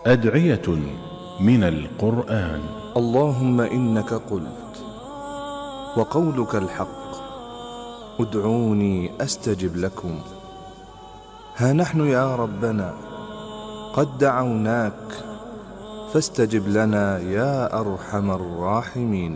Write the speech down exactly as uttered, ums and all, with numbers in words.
أدعية من القرآن. اللهم إنك قلت وقولك الحق، ادعوني أستجب لكم. ها نحن يا ربنا قد دعوناك فاستجب لنا يا أرحم الراحمين.